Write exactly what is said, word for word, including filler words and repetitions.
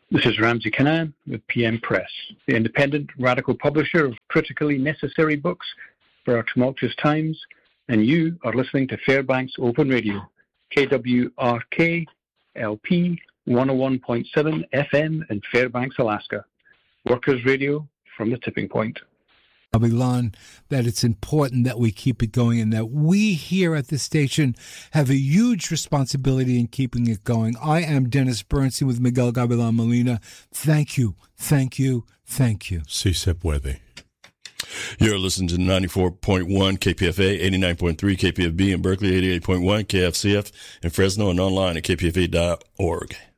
This is Ramsey Canaan with P M Press, the independent radical publisher of critically necessary books for our tumultuous times, and you are listening to Fairbanks Open Radio, K W R K L P one oh one point seven F M in Fairbanks, Alaska. Workers' radio from the tipping point. Babylon, that it's important that we keep it going and that we here at the station have a huge responsibility in keeping it going. I am Dennis Bernstein with Miguel Gavilan Molina. Thank you, thank you, thank you. Si se puede. You're listening to ninety-four point one K P F A, eighty-nine point three K P F B in Berkeley, eighty-eight point one K F C F in Fresno, and online at K P F A dot org.